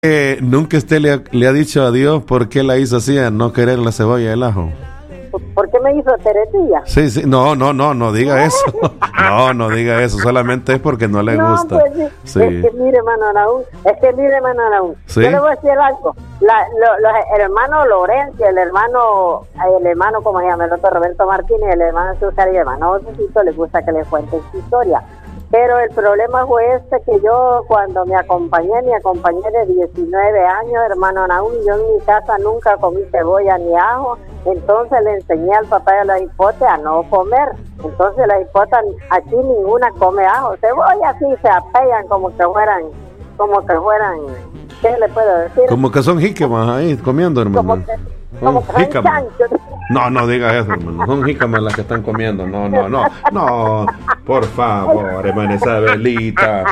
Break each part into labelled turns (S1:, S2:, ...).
S1: Nunca usted le ha dicho a Dios por qué la hizo así, a no querer la cebolla y el ajo.
S2: ¿Por qué me hizo teretilla?
S1: Sí, no diga eso. No diga eso, solamente es porque no le gusta.
S2: Pues, sí. Es que mire, hermano Araúz,
S1: ¿Sí?
S2: yo le voy a decir algo. Los hermanos Lorenzo, el hermano, ¿cómo se llama? El otro Roberto Martínez, el hermano César y el hermano Josecito, les gusta que le cuenten su historia. Pero el problema fue que yo cuando me acompañé de 19 años, hermano Naúm, yo en mi casa nunca comí cebolla ni ajo, entonces le enseñé al papá de la hipote a no comer. Entonces la hipota aquí ninguna come ajo, cebolla así se apegan como que fueran, ¿qué le puedo decir?
S1: Como que son jícamas ahí comiendo, hermano.
S2: Como que son chanchos.
S1: No diga eso, hermano. Son jícamas las que están comiendo. No, por favor, hermana Isabelita.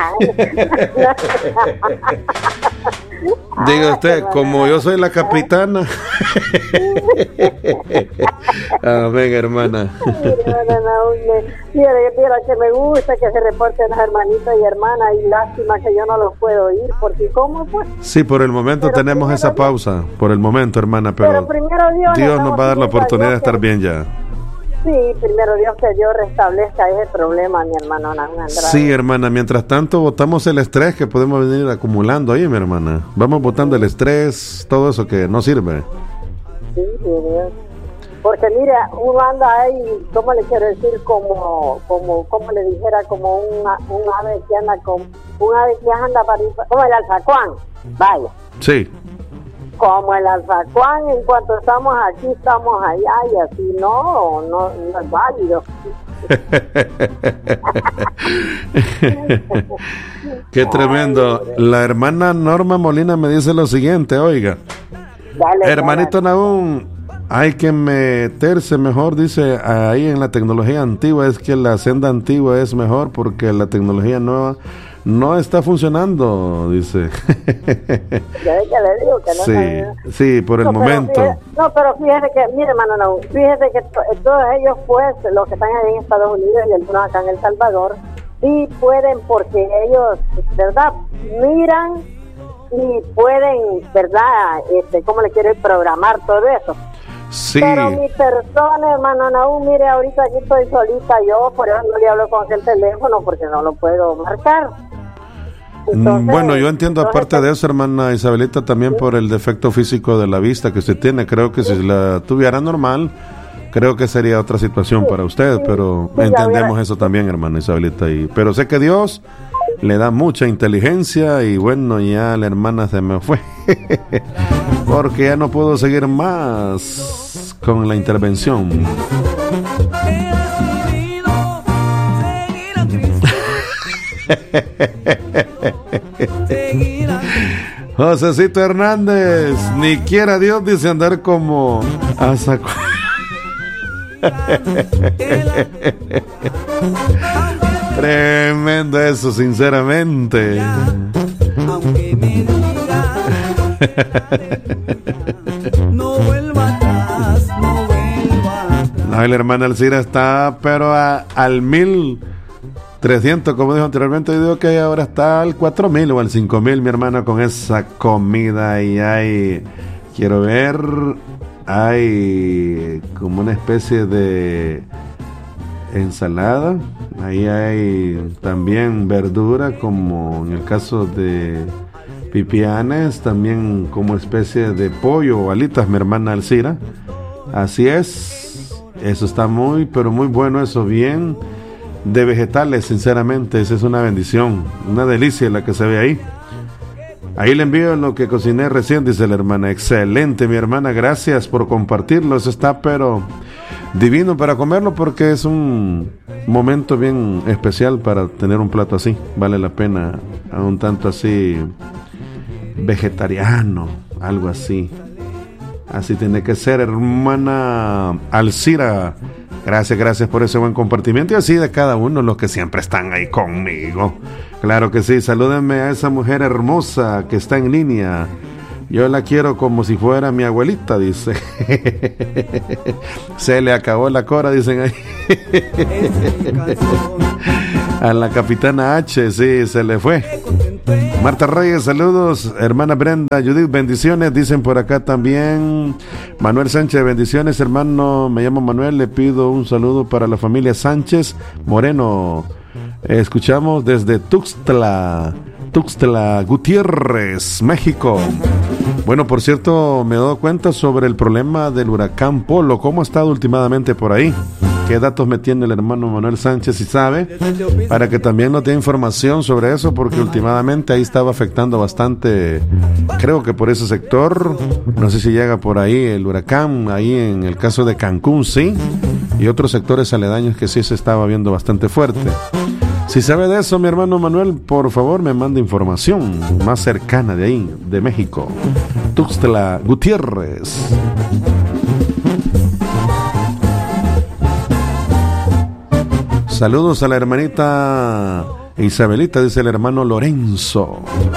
S1: Diga usted, como yo soy la capitana. Amén, hermana.
S2: Mira que me gusta que se reporten las hermanitas y hermanas, y lástima que yo no los puedo ir, porque ¿cómo pues?
S1: Sí, por el momento tenemos esa pausa, por el momento, hermana, pero
S2: primero
S1: Dios nos va a dar la oportunidad de estar bien ya.
S2: Sí, primero Dios, que Dios restablezca ese problema, mi hermano Andrade.
S1: Sí, hermana, mientras tanto botamos el estrés que podemos venir acumulando ahí, mi hermana. Vamos botando el estrés, todo eso que no sirve.
S2: Sí, Dios. Porque mira, uno anda ahí, ¿cómo le quiero decir? Como le dijera, como un ave que anda como el alzacuán, vaya.
S1: Sí.
S2: Como el alzacuán, en cuanto estamos aquí, estamos allá, y así no es válido.
S1: Qué tremendo. La hermana Norma Molina me dice lo siguiente, oiga.
S2: Dale,
S1: hermanito Naúm, hay que meterse mejor, dice, ahí en la tecnología antigua. Es que la senda antigua es mejor porque la tecnología nueva no está funcionando, dice.
S2: Ya ve que le digo que no.
S1: Sí, por el momento.
S2: Pero fíjese que, mire, hermano Naúm, fíjese que todos ellos, pues, los que están ahí en Estados Unidos y algunos acá en El Salvador, sí pueden, porque ellos, ¿verdad?, miran y pueden, ¿verdad?, ¿cómo le quiero programar todo eso?
S1: Sí.
S2: Pero mi persona, hermano Naúm, mire, ahorita aquí estoy solita yo, por eso no le hablo con el teléfono, porque no lo puedo marcar. Entonces,
S1: bueno, yo entiendo, aparte de eso, hermana Isabelita, también por el defecto físico de la vista que usted tiene. Creo que si la tuviera normal, creo que sería otra situación para usted, pero entendemos eso también, hermana Isabelita. Pero sé que Dios le da mucha inteligencia, y bueno, ya la hermana se me fue porque ya no puedo seguir más con la intervención. Josecito Hernández, ni quiera Dios, dice, andar como tremendo eso, sinceramente.
S3: No vuelva atrás, no vuelva.
S1: No, la hermana Alcira está, pero al 1300, como dijo anteriormente. Yo digo que ahora está al 4000 o al 5000, mi hermana, con esa comida. Y quiero ver, hay como una especie de ensalada. Ahí hay también verdura, como en el caso de pipianes, también como especie de pollo o alitas, mi hermana Alcira. Así es, eso está muy, pero muy bueno, eso, bien de vegetales, sinceramente. Esa es una bendición, una delicia la que se ve ahí. Ahí le envío lo que cociné recién, dice la hermana. Excelente, mi hermana, gracias por compartirlo. Eso está pero divino para comerlo, porque es un momento bien especial para tener un plato así. Vale la pena, a un tanto así vegetariano, algo así. Así tiene que ser, hermana Alcira. Gracias por ese buen compartimiento, y así de cada uno, los que siempre están ahí conmigo. Claro que sí. Salúdenme a esa mujer hermosa que está en línea. Yo la quiero como si fuera mi abuelita, dice. Se le acabó la cora, dicen ahí. A la capitana H, sí, se le fue. Marta Reyes, saludos. Hermana Brenda, Judith, bendiciones. Dicen por acá también. Manuel Sánchez, bendiciones. Hermano, me llamo Manuel. Le pido un saludo para la familia Sánchez Moreno. Escuchamos desde Tuxtla Gutiérrez, México. Bueno, por cierto, me he dado cuenta sobre el problema del huracán Polo. ¿Cómo ha estado últimamente por ahí? ¿Qué datos me tiene el hermano Manuel Sánchez, si sabe? Para que también nos dé información sobre eso, porque últimamente ahí estaba afectando bastante, creo que por ese sector. No sé si llega por ahí el huracán, ahí en el caso de Cancún, sí, y otros sectores aledaños que sí se estaba viendo bastante fuerte. Si sabe de eso, mi hermano Manuel, por favor me manda información más cercana de ahí, de México. Tuxtla Gutiérrez. Saludos a la hermanita Isabelita, dice el hermano Lorenzo.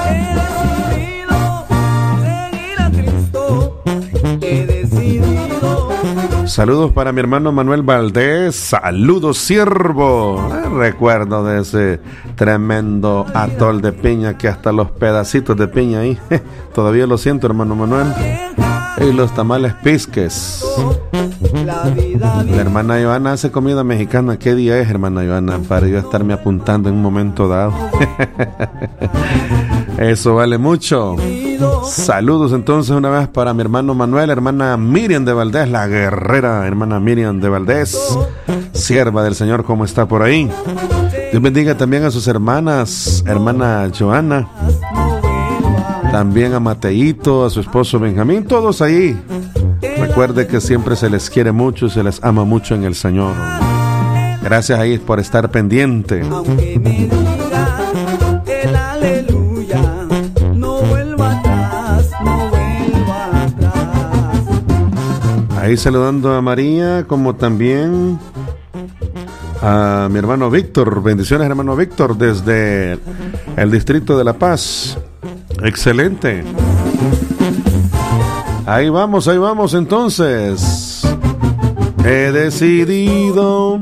S1: Saludos para mi hermano Manuel Valdés. Saludos, siervo. Recuerdo de ese tremendo atol de piña, que hasta los pedacitos de piña ahí todavía lo siento, hermano Manuel. Y los tamales pisques. La hermana Ivana hace comida mexicana. ¿Qué día es, hermana Ivana? Para yo estarme apuntando en un momento dado. Eso vale mucho. Saludos entonces una vez para mi hermano Manuel, hermana Miriam de Valdés, la guerrera hermana Miriam de Valdés, sierva del Señor. ¿Cómo está por ahí? Dios bendiga también a sus hermanas, hermana Joana, también a Mateito, a su esposo Benjamín, todos ahí. Recuerde que siempre se les quiere mucho y se les ama mucho en el Señor. Gracias ahí por estar pendiente.
S3: Aunque me diga el aleluya, no vuelva atrás, no vuelva atrás.
S1: Ahí saludando a María, como también a mi hermano Víctor. Bendiciones, hermano Víctor, desde el distrito de La Paz. Excelente. Ahí vamos entonces. He decidido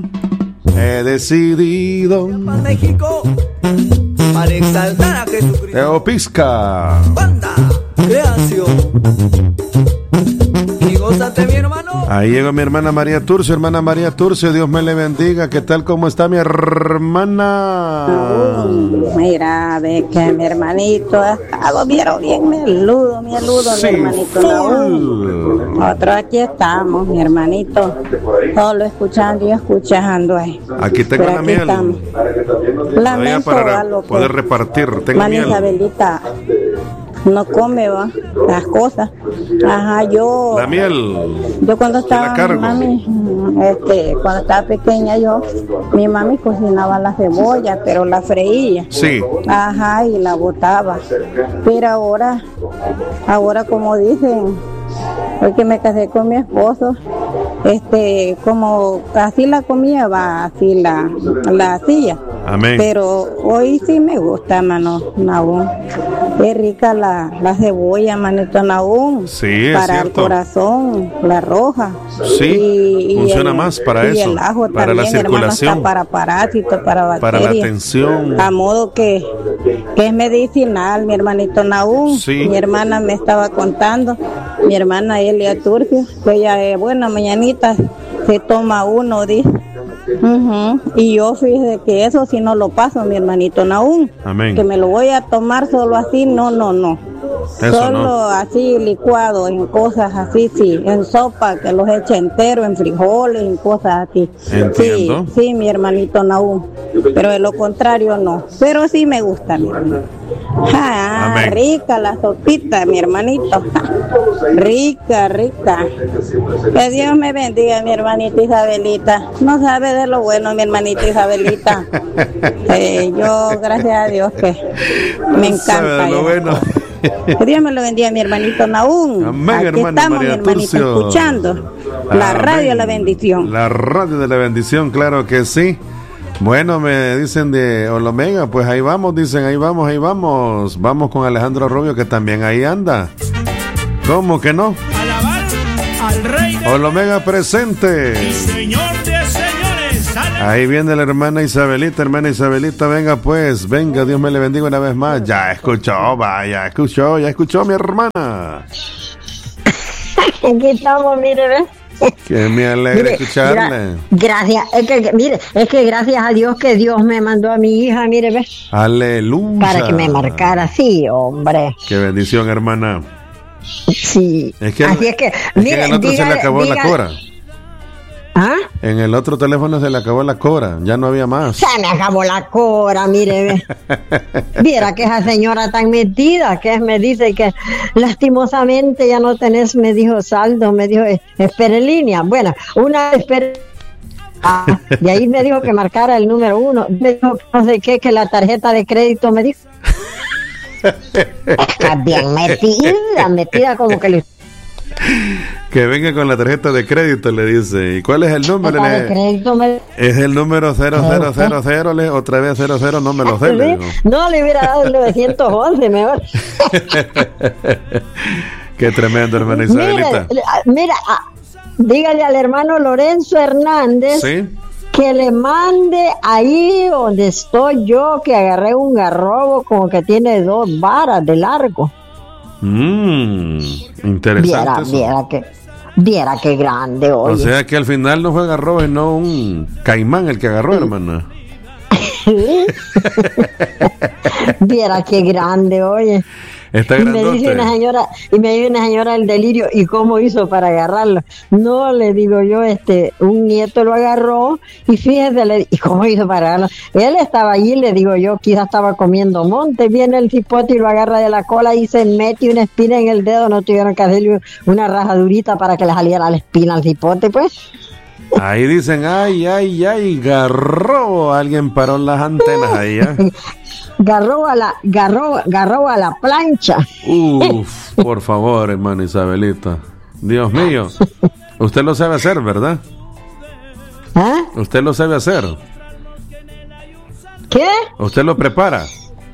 S3: México, para exaltar a Jesucristo.
S1: Teopisca.
S3: Banda, creación. Y gózate, mi hermano.
S1: Ahí llega mi hermana María Turcio. Hermana María Turcio, Dios me le bendiga. ¿Qué tal? ¿Cómo está mi hermana?
S4: Mira, ve que mi hermanito ha estado bien meludo,
S1: Sí,
S4: mi hermanito Naúl. Nosotros aquí estamos, mi hermanito, solo escuchando y escuchando ahí.
S1: Aquí tengo
S4: Pero
S1: la
S4: aquí
S1: miel.
S4: estamos.
S1: Todavía
S4: Lamento
S1: para
S4: a lo que
S1: poder repartir. Tengo
S4: Mami
S1: miel.
S4: Isabelita no come, va, las cosas. Ajá,
S1: La miel.
S4: yo cuando estaba
S1: la cargo.
S4: mami, cuando estaba pequeña mi mami cocinaba la cebolla, pero la freía.
S1: Sí.
S4: Ajá, y la botaba. Pero ahora como dicen, porque me casé con mi esposo, como así la comía, va así la hacía.
S1: Amén.
S4: Pero hoy sí me gusta, mano Naúm. Es rica la cebolla, manito Naúm.
S1: Sí, es
S4: para
S1: cierto.
S4: el corazón, la roja.
S1: Sí, funciona más para
S4: y
S1: eso,
S4: el ajo
S1: para
S4: también,
S1: la circulación.
S4: Hermano, está para parásitos, para bacterias.
S1: Para la tensión.
S4: A modo que es medicinal, mi hermanito Naúm.
S1: Sí.
S4: Mi hermana me estaba contando, mi hermana Elia Turcio, que ella, mañanita se toma uno, dice. Y yo fíjese que eso si no lo paso, mi hermanito Naúm.
S1: Amén.
S4: Que me lo voy a tomar solo así, no.
S1: Eso
S4: Solo
S1: no.
S4: así licuado, en cosas así, sí, en sopa, que los eche entero, en frijoles, en cosas así.
S1: Entiendo.
S4: Sí, mi hermanito Naúm. Pero de lo contrario no. Pero sí me gusta, mi hermanito.
S1: Amén.
S4: Rica la sopita, mi hermanito. Rica. Que Dios me bendiga, mi hermanita Isabelita. No sabe de lo bueno, mi hermanita Isabelita. Yo, gracias a Dios, que me encanta.
S1: Sabe de lo
S4: ella.
S1: bueno.
S4: Que Dios me lo bendiga, mi hermanito Naúm.
S1: Amén,
S4: Aquí
S1: hermana
S4: estamos,
S1: María
S4: mi hermanito,
S1: Turcio.
S4: escuchando la
S1: Amén.
S4: radio de la bendición.
S1: La radio de la bendición, claro que sí. Bueno, me dicen de Olomega, pues ahí vamos, dicen, ahí vamos. Vamos con Alejandro Rubio, que también ahí anda. ¿Cómo que no?
S5: Alabar al Rey de
S1: Olomega presente.
S5: y Señor de señores.
S1: Ahí viene la hermana Isabelita, venga pues, venga, Dios me le bendiga una vez más. Ya escuchó mi hermana.
S5: Aquí estamos, mire, ¿ves?
S1: Que me alegra escucharle.
S5: Gracias, es que gracias a Dios que Dios me mandó a mi hija, mire, ¿ves?
S1: Aleluya.
S5: Para que me marcara así, hombre.
S1: Qué bendición, hermana.
S5: Sí.
S1: Así es que
S5: mire,
S1: en el otro se le acabó la cora.
S5: ¿Ah?
S1: En el otro teléfono se le acabó la cora, ya no había más.
S5: Se me acabó la cora, mire, ve. Viera que esa señora tan metida, que me dice que lastimosamente ya no tenés, me dijo saldo, me dijo espere línea. Bueno, una espera. Y ahí me dijo que marcara el número 1. Me dijo no sé qué, que la tarjeta de crédito me dijo. Está bien metida como que le...
S1: Que venga con la tarjeta de crédito, le dice. ¿Y cuál es el número? Es el número 0000, otra vez 00, no me lo sé.
S5: No, le hubiera dado el 911 mejor.
S1: Qué tremendo, hermana Isabelita.
S5: Mira, dígale al hermano Lorenzo Hernández, ¿sí?, que le mande ahí donde estoy yo, que agarré un garrobo como que tiene 2 varas de largo.
S1: Interesante.
S5: Viera que grande, oye.
S1: O sea que al final no fue garrobo, sino un caimán el que agarró, hermana.
S5: Viera que grande, oye.
S1: Está grandote.
S5: Me dice una señora el delirio, ¿y cómo hizo para agarrarlo? No, le digo yo, un nieto lo agarró, y fíjese, ¿y cómo hizo para agarrarlo? Él estaba allí, le digo yo, quizás estaba comiendo monte, viene el cipote y lo agarra de la cola y se mete una espina en el dedo, no tuvieron que hacerle una rajadurita para que le saliera la espina al cipote, pues.
S1: Ahí dicen, ay, garrobo, alguien paró las antenas ahí, ¿eh?
S5: Garrobo a la plancha.
S1: Por favor, hermana Isabelita. Dios mío. Usted lo sabe hacer, ¿verdad?
S5: ¿Ah?
S1: Usted lo sabe hacer.
S5: ¿Qué?
S1: ¿Usted lo prepara?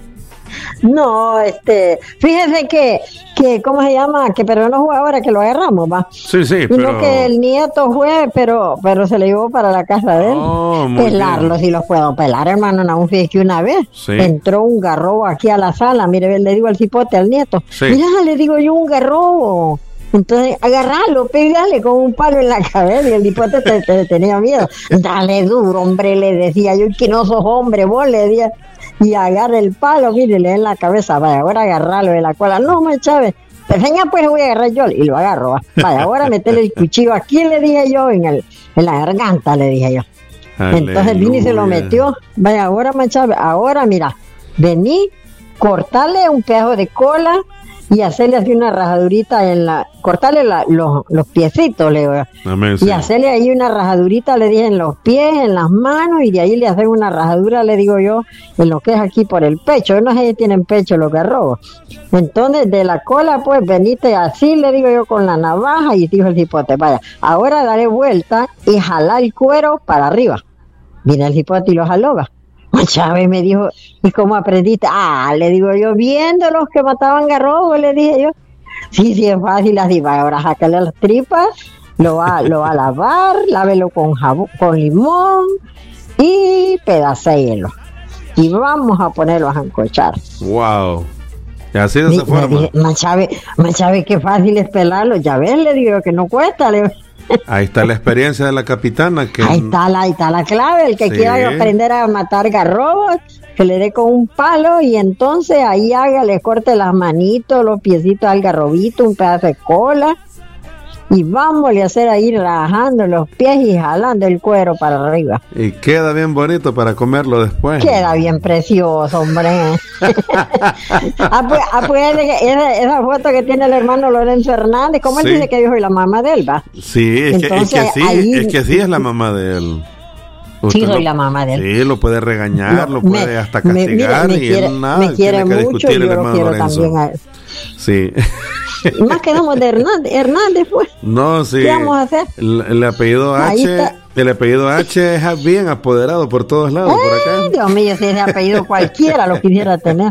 S5: No, fíjese que ¿cómo se llama? Pero no fue ahora que lo agarramos, va.
S1: Sí,
S5: pero... No, que el nieto fue, pero se le llevó para la casa de él. Pelarlo, si lo puedo pelar, hermano. No, fíjese que una vez entró un garrobo aquí a la sala, mire, le digo al cipote, al nieto, mira, le digo yo, un garrobo. Entonces, agarralo, pégale con un palo en la cabeza, y el cipote tenía miedo. Dale duro, hombre, le decía yo, que no sos hombre, vos, le decía. Y agarra el palo, mire, le da en la cabeza, vaya, ahora agarrarlo de la cola. No, Chávez, enseña pues, lo voy a agarrar yo, y lo agarro, va. Vaya, ahora metele el cuchillo aquí, le dije yo, en la garganta, le dije yo. Aleluya. Entonces vino y se lo metió. Vaya, ahora, Chávez, ahora mira, vení, cortarle un pedazo de cola y hacerle así una rajadurita cortarle los piecitos, le digo.
S1: Amén,
S5: y hacerle ahí una rajadurita, le dije, en los pies, en las manos, y de ahí le hacen una rajadura, le digo yo, en lo que es aquí por el pecho. Yo no sé si tienen pecho los garrobos. Entonces, de la cola, pues, venite así, le digo yo, con la navaja, y dijo el cipote, vaya, ahora daré vuelta y jalar el cuero para arriba. Viene el cipote y lo jaló, va. Chávez me dijo, ¿y cómo aprendiste? Le digo yo, viendo los que mataban garrobos, le dije yo. Sí, es fácil así, va, ahora sácale las tripas, lo va a lavar, lávelo con jabón, con limón y pedacéelo. Y vamos a ponerlo a jancochar.
S1: Wow. Y así de esa forma.
S5: Chávez, qué fácil es pelarlo, ya ves, le digo que no cuesta, le digo.
S1: Ahí está la experiencia de la capitana.
S5: Ahí está la clave. El que quiera aprender a matar garrobos, que le dé con un palo, y entonces ahí le corte las manitos, los piecitos al garrobito, un pedazo de cola, y vámonos a hacer ahí rajando los pies y jalando el cuero para arriba.
S1: Y queda bien bonito para comerlo después.
S5: Queda bien precioso, hombre. Pues esa foto que tiene el hermano Lorenzo Hernández, ¿cómo él dice que yo soy la mamá de él, va?
S1: Sí, es que sí es la mamá de él.
S5: Sí, soy la mamá de él.
S1: Sí, lo puede regañar, lo puede hasta castigar.
S5: Me quiere mucho, y yo lo quiero
S1: Lorenzo.
S5: También a él.
S1: Sí.
S5: Más quedamos de Hernández, pues.
S1: No, sí.
S5: ¿Qué vamos a hacer?
S1: El apellido H El apellido H es bien apoderado por todos lados, por acá.
S5: Dios mío, si ese apellido cualquiera lo quisiera tener.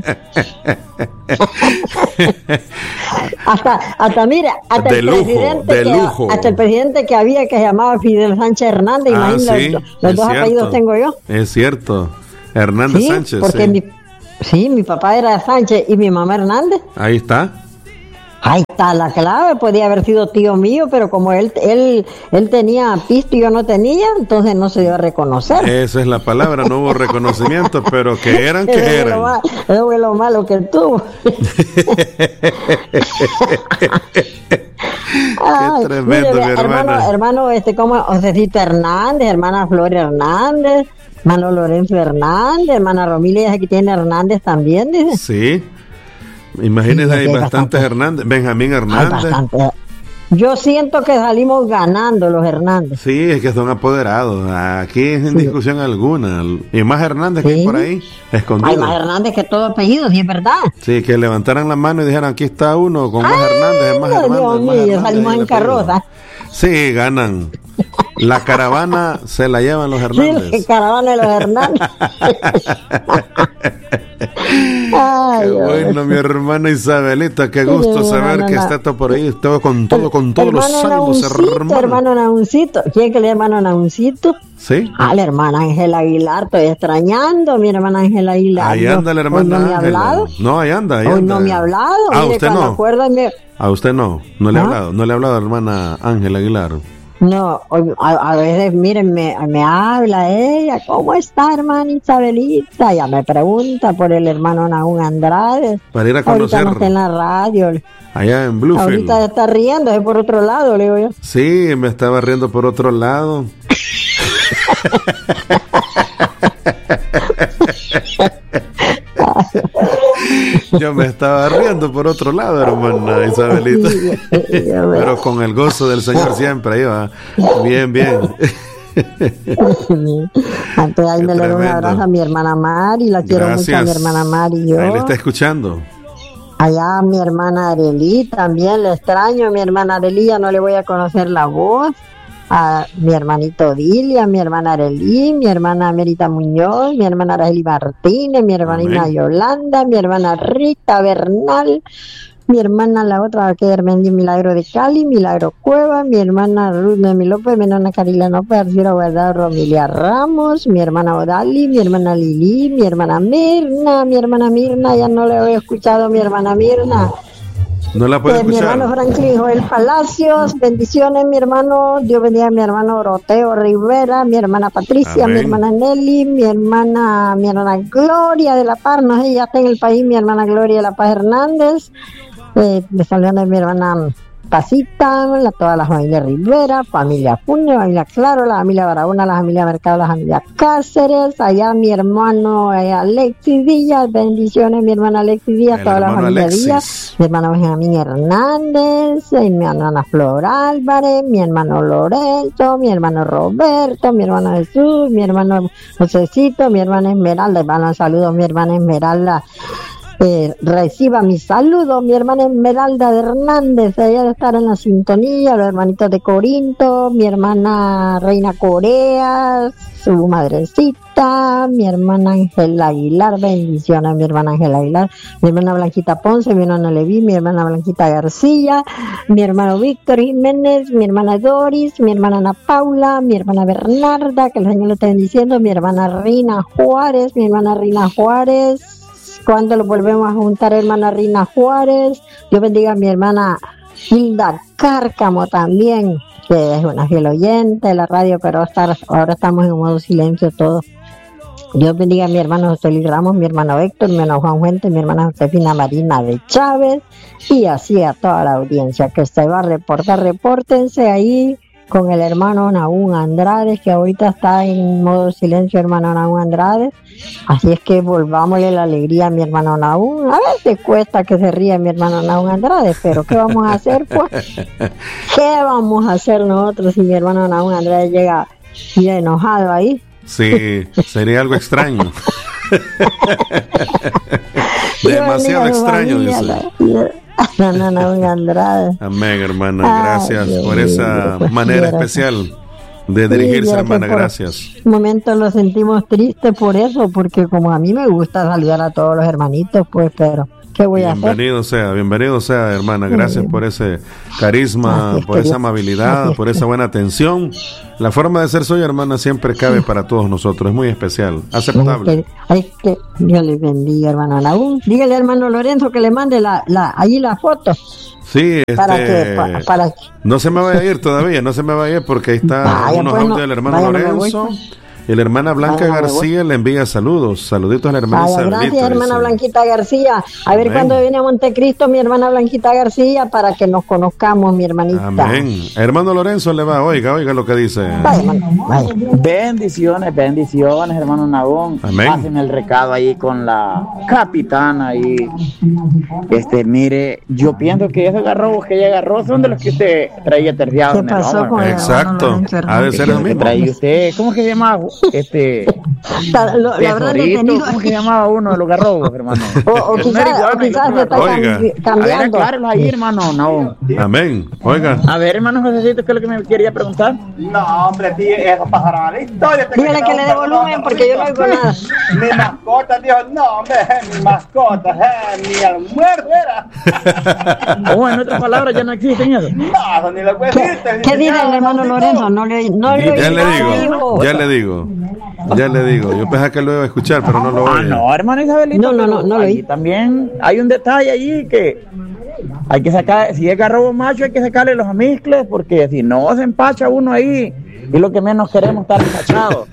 S5: hasta mira, hasta
S1: de
S5: el
S1: lujo,
S5: presidente
S1: de lujo.
S5: Hasta el presidente que había que se llamaba Fidel Sánchez Hernández, imagínate,
S1: sí,
S5: los dos apellidos tengo yo.
S1: Es cierto, Hernández
S5: ¿Sí?
S1: Sánchez.
S5: Porque mi papá era Sánchez y mi mamá Hernández.
S1: Ahí está.
S5: Ahí está la clave, podía haber sido tío mío, pero como él tenía pisto y yo no tenía, entonces no se dio a reconocer.
S1: Esa es la palabra, no hubo reconocimiento, pero que eran.
S5: Eso fue lo malo que tuvo.
S1: Qué tremendo,
S5: mire,
S1: mi hermana.
S5: Hermano, como Josecito Hernández, hermana Flor Hernández, hermano Lorenzo Hernández, hermana Romilia, aquí tiene Hernández también, dice.
S1: Sí. Imagínense, hay bastantes Hernández. Benjamín Hernández.
S5: Yo siento que salimos ganando los Hernández.
S1: Sí, es que son apoderados. Aquí es sin discusión alguna. Y más Hernández que hay por ahí, escondidos.
S5: Hay más Hernández que todo apellido, sí es verdad.
S1: Sí, que levantaran la mano y dijeran, aquí está uno con más Hernández, es más Hernández.
S5: Dios mío, salimos en carroza.
S1: Sí, ganan. La caravana se la llevan los Hernández.
S5: Sí, la caravana de los Hernández.
S1: Qué bueno, mi hermana Isabelita, qué gusto saber que está todo por ahí, todo con todos los salmos,
S5: hermano Nahuncito. ¿Quién que le hermano Nahuncito?
S1: Sí.
S5: La hermana Ángela Aguilar, estoy extrañando a mi hermana Ángela Aguilar.
S1: Ahí anda la hermana
S5: Ángela. ¿No me ha hablado?
S1: No, ahí anda.
S5: Hoy no me ha hablado.
S1: Usted no. A usted no le ha hablado, no le ha hablado a la hermana Ángela Aguilar.
S5: No, a veces, miren, me habla ella, ¿cómo está, hermana Isabelita? Ya me pregunta por el hermano Nahún Andrade.
S1: Para ir a conocer.
S5: Ahorita no está en la radio.
S1: Allá en Bluefield.
S5: Ahorita está riendo, es por otro lado, le digo yo.
S1: Sí, me estaba riendo por otro lado. Yo me estaba riendo por otro lado, hermana Isabelita. Pero con el gozo del Señor siempre, ahí va. Bien.
S5: Antes ahí me le doy un abrazo a mi hermana Mari, la quiero mucho a mi hermana Mari y yo.
S1: Ahí le está escuchando.
S5: Allá mi hermana Arelí, también le extraño a mi hermana Arelí, ya no le voy a conocer la voz. A mi hermanito Dilia, a mi hermana Arelí, mi hermana Merita Muñoz, mi hermana Arely Martínez, mi hermanita Yolanda, mi hermana Rita Bernal, mi hermana la otra que es Milagro de Cali, Milagro Cueva, mi hermana Ruth Noemi López, mi hermana Carila López, Arciro Guardado, Romilia Ramos, mi hermana Odali, mi hermana Lili, mi hermana Mirna, ya no le he escuchado, mi hermana Mirna.
S1: No la puedo escuchar.
S5: Mi hermano Franklin Joel Palacios, bendiciones, mi hermano. Dios bendiga a mi hermano Oroteo Rivera, mi hermana Patricia, amén. Mi hermana Nelly, mi hermana Gloria de la Paz, no sé, ya está en el país, mi hermana Gloria de la Paz Hernández. Me saludan de mi hermana Pasita, toda la familia Rivera, familia Puño, familia Claro, la familia Barahona, la familia Mercado, la familia Cáceres, allá mi hermano Alexis Díaz, bendiciones mi hermana Alexis Díaz, toda la familia Alexis Díaz, mi hermano Benjamín Hernández, mi hermana Flor Álvarez, mi hermano Lorenzo, mi hermano Roberto, mi hermano Jesús, mi hermano Josecito, mi hermana Esmeralda, hermano saludos mi hermana Esmeralda. Reciba mi saludo, mi hermana Esmeralda de Hernández, ella debe estar en la sintonía, los hermanitos de Corinto, mi hermana Reina Corea, su madrecita, mi hermana Ángela Aguilar, bendiciones a mi hermana Ángela Aguilar, mi hermana Blanquita Ponce, mi hermana Leví, mi hermana Blanquita García, mi hermano Víctor Jiménez, mi hermana Doris, mi hermana Ana Paula, mi hermana Bernarda, que el Señor le esté bendiciendo, mi hermana Rina Juárez, cuando lo volvemos a juntar, hermana Rina Juárez, Dios bendiga a mi hermana Hilda Cárcamo también, que es una fiel oyente de la radio, pero ahora estamos en modo silencio todos. Dios bendiga a mi hermano José Luis Ramos, mi hermano Héctor, mi hermano Juan Fuentes, mi hermana Josefina Marina de Chávez, y así a toda la audiencia que se va a reportar, repórtense ahí con el hermano Nahún Andrade, que ahorita está en modo silencio, hermano Nahún Andrade. Así es que volvámosle la alegría a mi hermano Nahún. A veces cuesta que se ría mi hermano Nahún Andrade, pero ¿qué vamos a hacer, pues? ¿Qué vamos a hacer nosotros si mi hermano Nahún Andrade llega y enojado ahí?
S1: Sí, sería algo extraño. Demasiado extraño, dice.
S5: Nahún Andrade.
S1: Amén, hermana. Gracias por esa manera especial de dirigirse, hermana. Gracias.
S5: Un momento lo sentimos triste por eso, porque como a mí me gusta saludar a todos los hermanitos, pues, pero ¿qué voy a hacer?
S1: Bienvenido sea, hermana. Gracias por ese carisma, por esa amabilidad, por esa buena atención. La forma de ser suya, hermana, siempre cabe para todos nosotros. Es muy especial, aceptable.
S5: Que Dios les bendiga, hermano Anaú. Dígale, hermano Lorenzo, que le mande ahí la foto.
S1: Sí,
S5: para
S1: no se me vaya a ir todavía, porque ahí está unos audios del hermano Lorenzo. Y la hermana Blanca García le envía saluditos a la hermana Isabelita.
S5: Gracias, hermana Blanquita García. A ver cuándo viene a Montecristo mi hermana Blanquita García para que nos conozcamos, mi hermanita.
S1: Amén. Hermano Lorenzo le va, oiga lo que dice.
S5: Vaya, vaya.
S6: Bendiciones, hermano Nagón.
S1: Amén.
S6: Hacen el recado ahí con la capitana y mire, yo pienso que esos garrobos que ella agarró son de los que usted traía terciados en el hombro.
S1: Exacto. Ha de ser el mismo.
S6: Traía usted, ¿cómo que se llamaba? Tesorito, ¿cómo se llamaba uno de los garrobos, hermano?
S5: O quizás se está cambiando.
S6: Aclárenlo ahí, hermano, no.
S1: Amén. Oiga.
S6: A ver, hermano Josecito, ¿qué es lo que me quería preguntar?
S7: No, hombre, tío, eso pasará la historia.
S5: Dígale que le dé volumen porque yo no oigo nada.
S7: Mi mascota dijo, no, hombre, mi mascota, mi almuerzo era.
S6: O en otras palabras, ya no existen eso.
S7: No, ni lo puedes decir.
S5: ¿Qué dice el hermano Lorenzo?
S1: Ya le digo. Yo pensaba que lo iba a escuchar, pero no lo oye.
S6: No, hermano Isabelito.
S5: No lo oí.
S6: También hay un detalle allí que hay que sacar, si es garrobo macho hay que sacarle los amizcles, porque si no se empacha uno ahí, y lo que menos queremos estar empachados.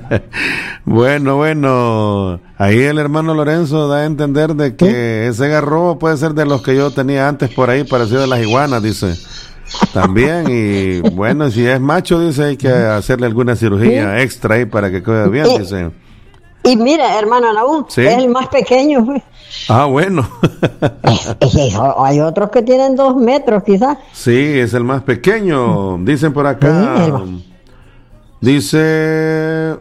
S1: Bueno, ahí el hermano Lorenzo da a entender de que ese garrobo puede ser de los que yo tenía antes por ahí, parecido a las iguanas, dice. También, y bueno, si es macho, dice, hay que hacerle alguna cirugía extra ahí para que quede bien, dice.
S5: Y mira, hermano Anaú, es el más pequeño.
S1: Ah, bueno.
S5: Hay otros que tienen 2 metros, quizás.
S1: Sí, es el más pequeño. Dicen por acá. Dice.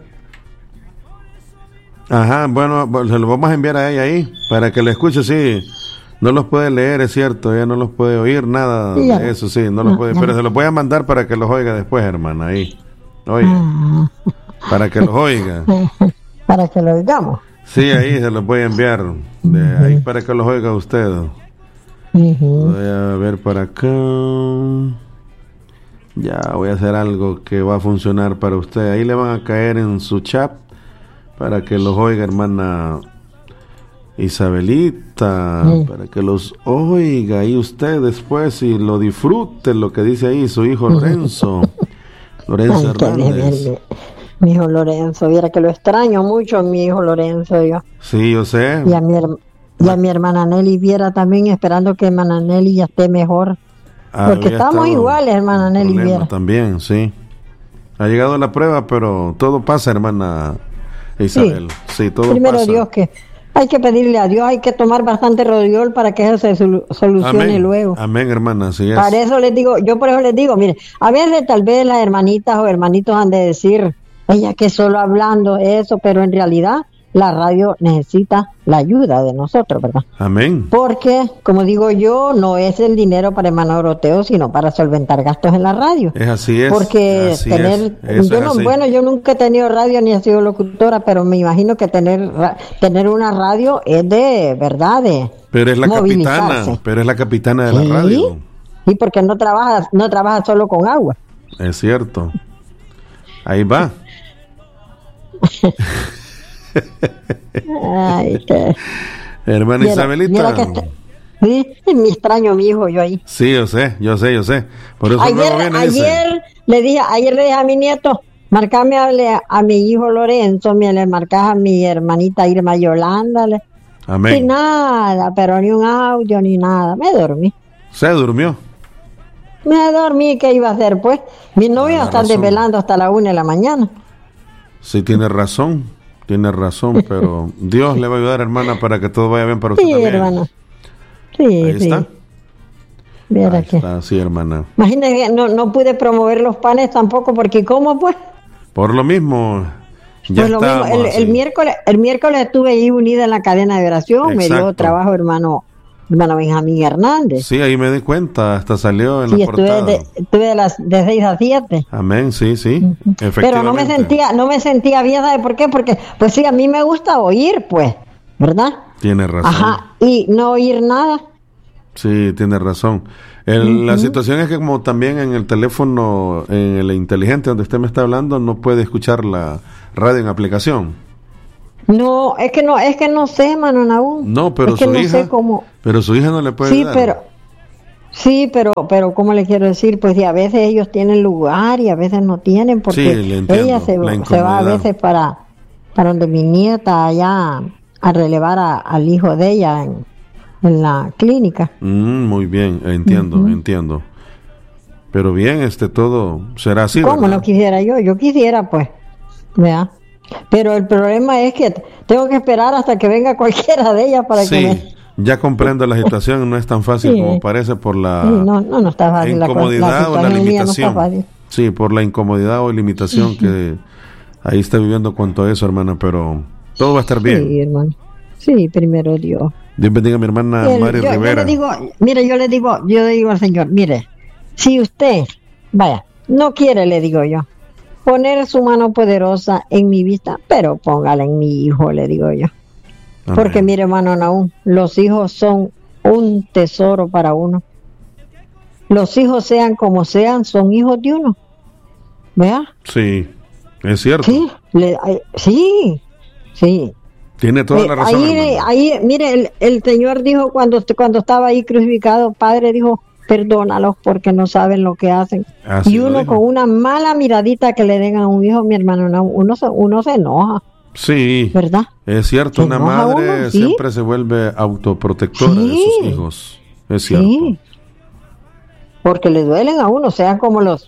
S1: Ajá, bueno, se lo vamos a enviar a ella ahí para que lo escuche, sí. No los puede leer, es cierto, ella no los puede oír, nada de eso, sí, no los puede, pero se los voy a mandar para que los oiga después, hermana, ahí. Oiga, para que los oiga.
S5: Para que lo oigamos.
S1: Sí, ahí se los voy a enviar, ahí para que los oiga usted. Voy a ver por acá. Ya, voy a hacer algo que va a funcionar para usted. Ahí le van a caer en su chat para que los oiga, hermana Isabelita, para que los oiga ahí usted después y lo disfrute lo que dice ahí su hijo Lorenzo. Lorenzo Hernández.
S5: Mi hijo Lorenzo, viera que lo extraño mucho, mi hijo Lorenzo, yo.
S1: Sí, yo sé.
S5: Y a mi hermana Nelly, viera también, esperando que hermana Nelly ya esté mejor. Porque estamos iguales, hermana Nelly, viera.
S1: También, sí. Ha llegado la prueba, pero todo pasa, hermana Isabel. Sí, todo
S5: primero
S1: pasa.
S5: Dios, que hay que pedirle a Dios, hay que tomar bastante rodiol para que eso se solucione luego.
S1: Amén, hermana, sí es.
S5: Para eso les digo, yo por eso les digo, mire, a veces tal vez las hermanitas o hermanitos han de decir, ella que solo hablando eso, pero en realidad la radio necesita la ayuda de nosotros, ¿verdad?
S1: Amén.
S5: Porque, como digo yo, no es el dinero para hermano Doroteo, sino para solventar gastos en la radio.
S1: Es así es.
S5: Porque
S1: así
S5: tener,
S1: es.
S5: Bueno, yo nunca he tenido radio ni he sido locutora, pero me imagino que tener una radio es de verdad
S1: pero es la capitana de la radio.
S5: Y porque no trabaja solo con agua.
S1: Es cierto. Ahí va.
S5: Ay, qué...
S1: Hermana Isabelita.
S5: Sí, me extraño mi hijo yo ahí.
S1: Sí, yo sé. Por eso
S5: ayer le dije a mi nieto, marcame a mi hijo Lorenzo, le marcas a mi hermanita Irma Yolanda.
S1: Amén.
S5: Y nada, pero ni un audio ni nada. Me dormí.
S1: ¿Se durmió?
S5: Me dormí, ¿qué iba a hacer pues? Mi novio está desvelando hasta la 1 de la mañana.
S1: Sí, tiene razón, pero Dios le va a ayudar, hermana, para que todo vaya bien para usted también.
S5: Hermana. Sí,
S1: Ahí está.
S5: Ahí
S1: está, sí, hermana.
S5: Imagínese que no pude promover los panes tampoco, porque ¿cómo pues?
S1: Por lo mismo, ya
S5: el miércoles estuve ahí unida en la cadena de oración. Exacto. Me dio trabajo, hermano hermano Benjamín Hernández.
S1: Sí, ahí me di cuenta, hasta salió en la portada.
S5: Estuve de 6 a 7.
S1: Amén, sí, efectivamente.
S5: Pero no me sentía bien, ¿sabe por qué? Porque, pues sí, a mí me gusta oír, pues, ¿verdad?
S1: Tiene razón.
S5: Ajá, y no oír nada.
S1: Sí, tiene razón. La situación es que como también en el teléfono, en el inteligente donde usted me está hablando, no puede escuchar la radio en aplicación.
S5: No, es que no sé, mano, aún.
S1: No, pero
S5: es que
S1: su
S5: no
S1: hija,
S5: sé cómo.
S1: Pero su hija no le puede dar.
S5: Pero ¿cómo le quiero decir? Pues sí, a veces ellos tienen lugar y a veces no tienen, porque ella se va a veces para donde mi nieta allá a relevar al hijo de ella en la clínica.
S1: Muy bien, entiendo. Pero bien, todo será así,
S5: ¿cómo
S1: ¿verdad?
S5: no quisiera yo quisiera, pues, vea. Pero el problema es que tengo que esperar hasta que venga cualquiera de ellas para que me...
S1: Ya comprendo la situación, no es tan fácil como parece por la
S5: no está fácil,
S1: incomodidad o la limitación.
S5: No está fácil.
S1: Sí, por la incomodidad o limitación que ahí está viviendo cuanto a eso, hermana, pero todo va a estar bien.
S5: Sí, hermano. Sí, primero Dios.
S1: Dios bendiga a mi hermana Mari Rivera.
S5: Yo le digo al Señor, mire, si usted, no quiere, le digo yo, poner su mano poderosa en mi vista, pero póngala en mi hijo, le digo yo. Amén. Porque mire, hermano Naúm, los hijos son un tesoro para uno. Los hijos, sean como sean, son hijos de uno. ¿Vea?
S1: Sí, es cierto.
S5: Sí.
S1: Tiene toda la razón.
S5: Ahí, mire, el Señor dijo cuando estaba ahí crucificado, Padre dijo, perdónalos porque no saben lo que hacen.
S1: Así
S5: y uno con una mala miradita que le den a un hijo, mi hermano, uno se enoja.
S1: Sí,
S5: ¿verdad?
S1: Es cierto, una madre siempre se vuelve autoprotectora de sus hijos. Es cierto. Sí.
S5: Porque le duelen a uno, sean los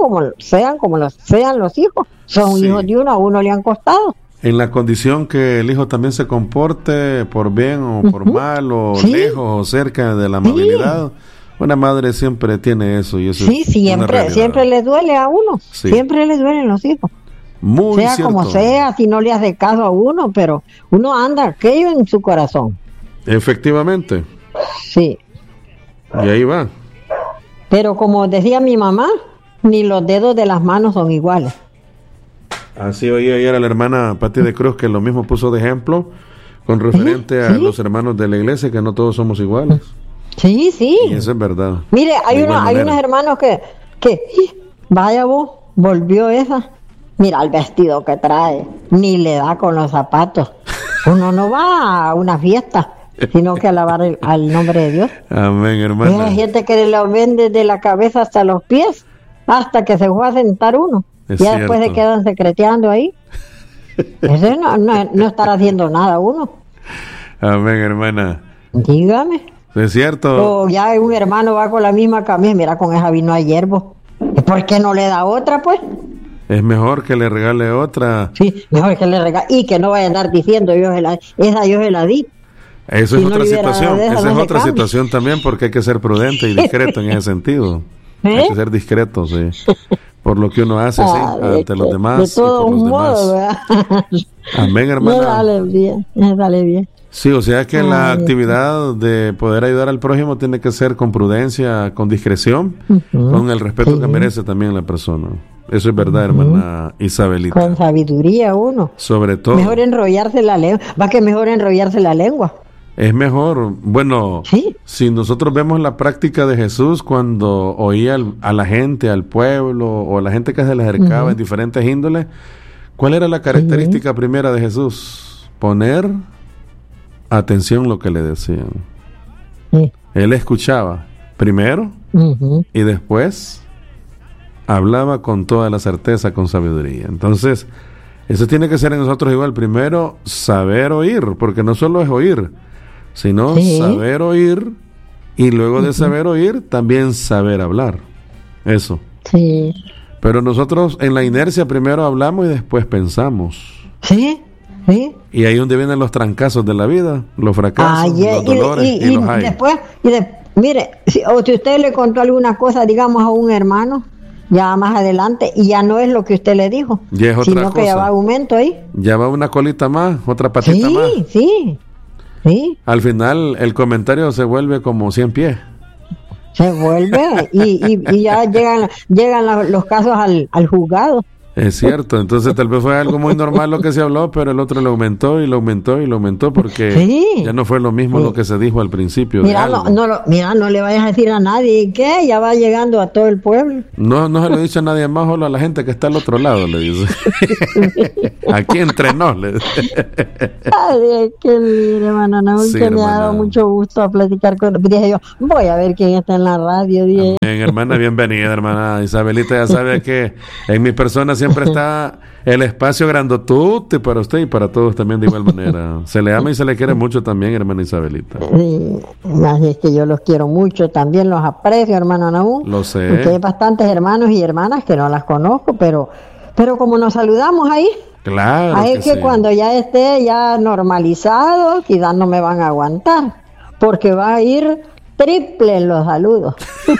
S5: hijos. Son hijos de uno, a uno le han costado.
S1: En la condición que el hijo también se comporte por bien o por mal, o lejos o cerca de la amabilidad. Una madre siempre tiene eso. Y eso
S5: siempre le duele a uno. Sí. Siempre le duelen los hijos.
S1: Muy
S5: sea
S1: cierto.
S5: Como sea, si no le hace caso a uno, pero uno anda aquello en su corazón.
S1: Efectivamente.
S5: Sí.
S1: Y ahí va.
S5: Pero como decía mi mamá, ni los dedos de las manos son iguales.
S1: Así oí ayer a la hermana Pati de Cruz, que lo mismo puso de ejemplo con referente a los hermanos de la iglesia, que no todos somos iguales.
S5: Sí.
S1: Y eso es verdad.
S5: Mire, hay unos hermanos que vaya vos, volvió esa. Mira el vestido que trae, ni le da con los zapatos. Uno no va a una fiesta, sino que a alabar al nombre de Dios.
S1: Amén, hermano.
S5: Hay gente que lo ven desde la cabeza hasta los pies, hasta que se fue a sentar uno. Ya después se quedan secreteando ahí. Eso no estar haciendo nada uno.
S1: Amén, hermana.
S5: Dígame.
S1: Es cierto.
S5: O ya un hermano va con la misma camisa, mira, con esa vino ayer, vos. ¿Por qué no le da otra, pues?
S1: Es mejor que le regale otra.
S5: Sí, mejor que le regale. Y que no vaya a andar diciendo, yo se la di.
S1: Eso es otra situación. Esa es otra situación también, porque hay que ser prudente y discreto en ese sentido. Hay que ser discreto, sí. Por lo que uno hace, ante los demás
S5: de todo
S1: y por los
S5: modo,
S1: demás. Amén, hermana.
S5: Dale bien.
S1: Sí, o sea que la actividad de poder ayudar al prójimo tiene que ser con prudencia, con discreción, con el respeto que merece también la persona. Eso es verdad, hermana Isabelita.
S5: Con sabiduría uno.
S1: Sobre todo.
S5: Mejor enrollarse la lengua. Mejor enrollarse la lengua.
S1: Es mejor. Bueno, si nosotros vemos la práctica de Jesús cuando oía a la gente, al pueblo, o a la gente que se le acercaba en diferentes índoles, ¿cuál era la característica primera de Jesús? Poner atención a lo que le decían. Él escuchaba primero y después hablaba con toda la certeza, con sabiduría. Entonces, eso tiene que ser en nosotros igual. Primero, saber oír, porque no solo es oír, sino saber oír, y luego de saber oír, también saber hablar. Eso.
S5: Sí.
S1: Pero nosotros en la inercia primero hablamos y después pensamos.
S5: Sí.
S1: Y ahí es donde vienen los trancazos de la vida, los fracasos, los dolores y los hay.
S5: Mire, si usted le contó alguna cosa, digamos, a un hermano, ya más adelante, y ya no es lo que usted le dijo,
S1: ya es otra
S5: sino
S1: cosa.
S5: Que ya va aumento ahí.
S1: Ya va una colita más, otra patita más.
S5: Sí. ¿Sí?
S1: Al final el comentario se vuelve como 100 pies.
S5: Se vuelve y ya llegan los casos al juzgado.
S1: Es cierto, entonces tal vez fue algo muy normal lo que se habló, pero el otro lo aumentó y lo aumentó y lo aumentó porque
S5: sí,
S1: ya no fue lo mismo lo que se dijo al principio.
S5: Mira, no le vayas a decir a nadie que ya va llegando a todo el pueblo.
S1: No se lo dice a nadie más, solo a la gente que está al otro lado, le dice. Aquí entre nos, le dice.
S5: Ay, qué lindo, hermano Naúl, sí, que me ha dado mucho gusto a platicar con... Dije yo, voy a ver quién está en la radio. Bien,
S1: hermana, bienvenida, hermana Isabelita. Ya sabe que en mi persona siempre está el espacio grandotote para usted y para todos también de igual manera. Se le ama y se le quiere mucho también, hermana Isabelita.
S5: Sí, así es que yo los quiero mucho, también los aprecio, hermano Naúl.
S1: Lo sé.
S5: Porque hay bastantes hermanos y hermanas que no las conozco, pero como nos saludamos ahí.
S1: Claro.
S5: Ahí que sí. Cuando ya esté ya normalizado, quizás no me van a aguantar, porque va a ir triple en los saludos.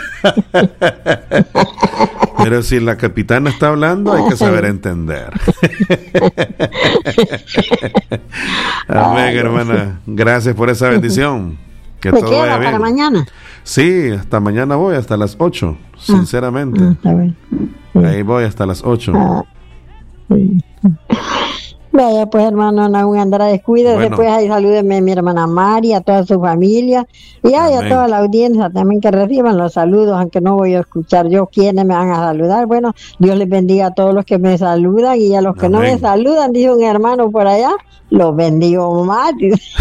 S1: Pero si la capitana está hablando, hay que saber entender. Amén, hermana. Gracias por esa bendición. Que todo vaya bien.
S5: ¿Para mañana?
S1: Sí, hasta mañana voy, hasta las 8, sinceramente.
S5: Está bien.
S1: Sí. Ahí voy hasta las 8.
S5: Sí. Vaya pues, hermano Naúl Andrade, cuídese, bueno. Después ahí salúdeme a mi hermana María, a toda su familia y a toda la audiencia también que reciban los saludos, aunque no voy a escuchar yo quiénes me van a saludar. Bueno, Dios les bendiga a todos los que me saludan y a los que no me saludan, dijo un hermano por allá, los bendigo más.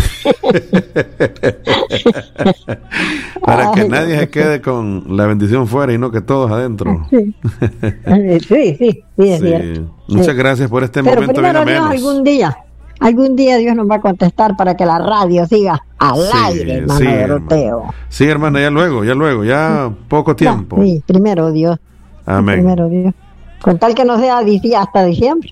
S1: Para que nadie se quede con la bendición fuera y no que todos adentro.
S5: Sí, sí, es cierto.
S1: Muchas gracias por este
S5: pero
S1: momento bien ameno.
S5: Algún día Dios nos va a contestar para que la radio siga al aire, hermano Doroteo.
S1: Sí, hermana, ya poco tiempo.
S5: Sí, primero Dios.
S1: Amén.
S5: Primero Dios. Con tal que no sea hasta diciembre.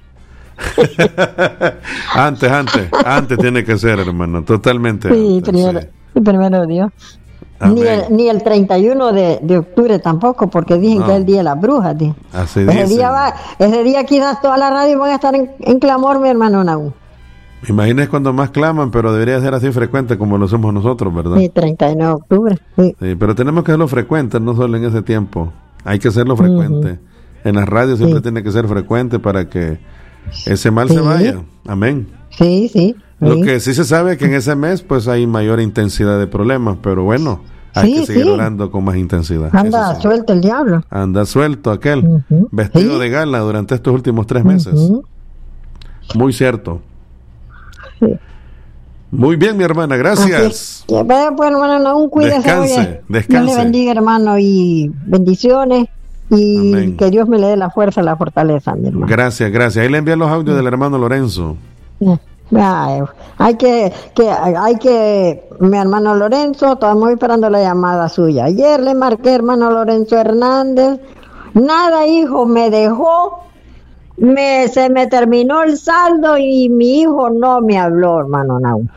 S1: antes tiene que ser, hermano, totalmente.
S5: Sí, primero Dios. Ni el 31 de octubre tampoco, porque dicen que es el día de las brujas.
S1: Así
S5: ese día quizás toda la radio van a estar en clamor, mi hermano Naúl.
S1: Imagínese cuando más claman, pero debería ser así frecuente como lo somos nosotros, ¿verdad?
S5: Sí, 31 de octubre. Sí,
S1: pero tenemos que hacerlo frecuente, no solo en ese tiempo. Hay que hacerlo frecuente. En las radios siempre tiene que ser frecuente para que ese mal se vaya. Amén.
S5: Sí.
S1: Lo que sí se sabe es que en ese mes pues hay mayor intensidad de problemas, pero bueno, hay que seguir orando con más intensidad.
S5: Anda suelto el diablo.
S1: Anda suelto aquel, vestido de gala durante estos últimos 3 meses. Muy cierto. Sí. Muy bien, mi hermana, gracias.
S5: Vaya pues, hermano Naúl, cuídese.
S1: Descanse.
S5: Dios le bendiga, hermano, y bendiciones. Y amén. Que Dios me le dé la fuerza, la fortaleza, mi hermano.
S1: Gracias. Ahí le envían los audios del hermano Lorenzo.
S5: Hay que mi hermano Lorenzo, estamos esperando la llamada suya. Ayer le marqué, hermano Lorenzo Hernández, nada, hijo, me dejó, se me terminó el saldo y mi hijo no me habló, hermano Naúl.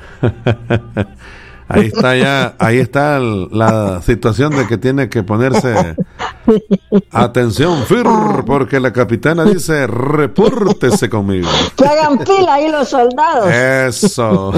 S1: Ahí está la situación de que tiene que ponerse atención, porque la capitana dice, repórtese conmigo.
S5: Que hagan fila ahí los soldados.
S1: Eso.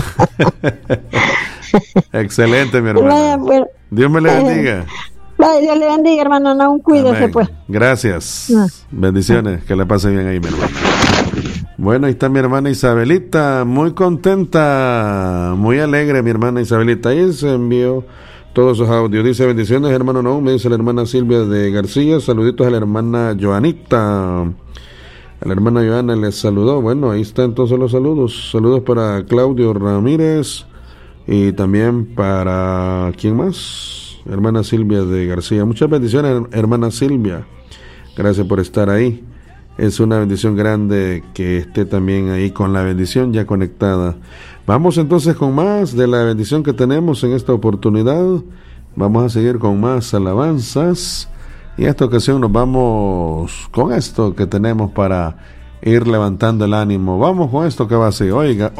S1: Excelente, mi hermano. Dios me le bendiga.
S5: Dios le bendiga, hermano Naúl, cuídese. Amén. Pues.
S1: Gracias. Bendiciones, que le pase bien ahí, mi hermano. Bueno, ahí está mi hermana Isabelita, muy contenta, muy alegre mi hermana Isabelita. Ahí se envió todos esos audios. Dice, bendiciones, hermano Naúl, me dice la hermana Silvia de García. Saluditos a la hermana Joanita. A la hermana Joana les saludó. Bueno, ahí están todos los saludos. Saludos para Claudio Ramírez y también para, ¿quién más? Hermana Silvia de García. Muchas bendiciones, hermana Silvia. Gracias por estar ahí. Es una bendición grande que esté también ahí con la bendición ya conectada. Vamos entonces con más de la bendición que tenemos en esta oportunidad. Vamos a seguir con más alabanzas. Y en esta ocasión nos vamos con esto que tenemos para ir levantando el ánimo. Vamos con esto que va así. Oiga.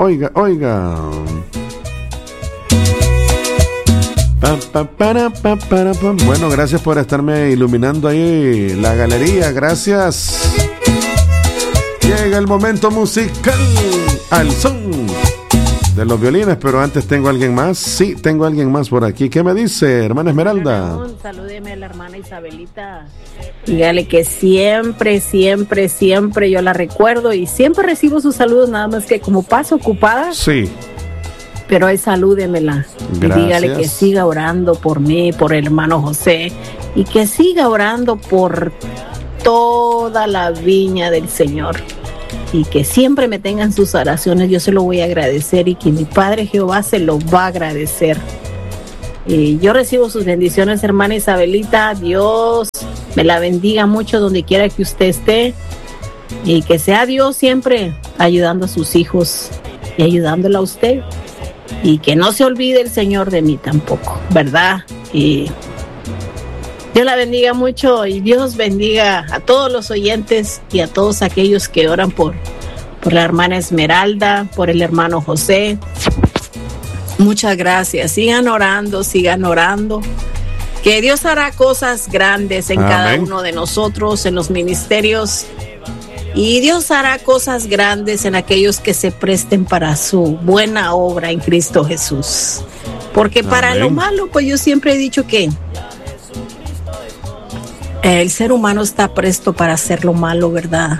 S1: Bueno, gracias por estarme iluminando ahí la galería. Gracias. Llega el momento musical al son de los violines, pero antes tengo a alguien más. Sí, tengo a alguien más por aquí. ¿Qué me dice, hermana Esmeralda?
S8: Salúdeme a la hermana Isabelita. Dígale que siempre, siempre, siempre yo la recuerdo y siempre recibo sus saludos, nada más que como paso ocupada.
S1: Sí.
S8: Pero ahí salúdemela.
S1: Gracias.
S8: Y dígale que siga orando por mí, por el hermano José, y que siga orando por toda la viña del Señor. Y que siempre me tengan sus oraciones, yo se lo voy a agradecer y que mi Padre Jehová se lo va a agradecer. Y yo recibo sus bendiciones, hermana Isabelita. Dios me la bendiga mucho donde quiera que usted esté y que sea Dios siempre ayudando a sus hijos y ayudándola a usted. Y que no se olvide el Señor de mí tampoco, ¿verdad? Y Dios la bendiga mucho y Dios bendiga a todos los oyentes y a todos aquellos que oran por la hermana Esmeralda, por el hermano José. Muchas gracias. Sigan orando, que Dios hará cosas grandes en cada uno de nosotros, en los ministerios. Y Dios hará cosas grandes en aquellos que se presten para su buena obra en Cristo Jesús. Porque para lo malo, pues yo siempre he dicho que el ser humano está presto para hacer lo malo, ¿verdad?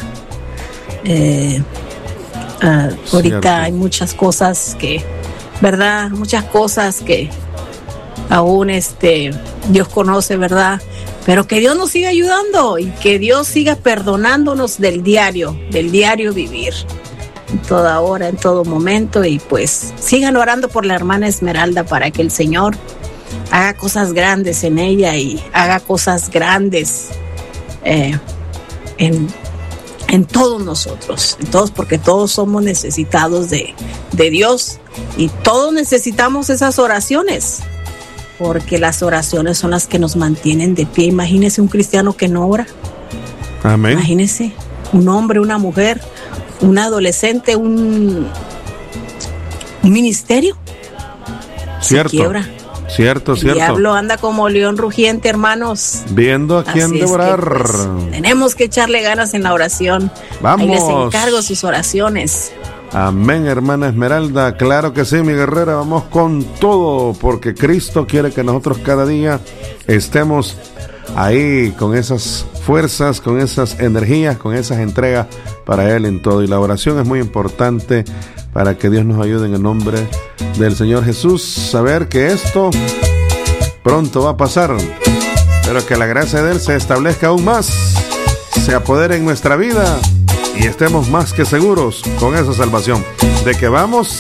S8: Ahorita hay muchas cosas que, ¿verdad? Muchas cosas que aún Dios conoce, ¿verdad? Pero que Dios nos siga ayudando y que Dios siga perdonándonos del diario vivir, en toda hora, en todo momento. Y pues sigan orando por la hermana Esmeralda para que el Señor haga cosas grandes en ella y haga cosas grandes en todos nosotros, en todos, porque todos somos necesitados de Dios y todos necesitamos esas oraciones, porque las oraciones son las que nos mantienen de pie. Imagínese un cristiano que no ora.
S1: Amén.
S8: Imagínese un hombre, una mujer, un adolescente, un ministerio.
S1: Cierto.
S8: Se quiebra.
S1: Cierto.
S8: El diablo anda como león rugiente, hermanos.
S1: Viendo a quién devorar.
S8: Pues, tenemos que echarle ganas en la oración.
S1: Vamos.
S8: Ahí les encargo sus oraciones.
S1: Amén, hermana Esmeralda. Claro que sí, mi guerrera. Vamos con todo, porque Cristo quiere que nosotros cada día estemos ahí con esas fuerzas, con esas energías, con esas entregas para Él en todo. Y la oración es muy importante para que Dios nos ayude en el nombre del Señor Jesús. Saber que esto pronto va a pasar, pero que la gracia de Él se establezca aún más, se apodere en nuestra vida y estemos más que seguros con esa salvación de que vamos